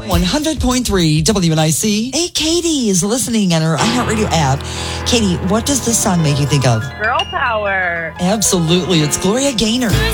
100.3 WNIC. Hey, Katie is listening on her iHeartRadio app. Katie, what does this song make you think of? Girl power. Absolutely. It's Gloria Gaynor.